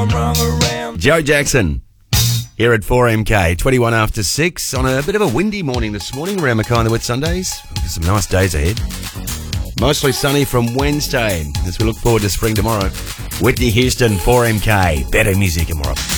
Joe Jackson here at 4MK, 21 after 6 on a bit of a windy morning this morning around Mackay and the Whitsundays. Some nice days ahead. Mostly sunny from Wednesday as we look forward to spring tomorrow. Whitney Houston, 4MK, better music and more.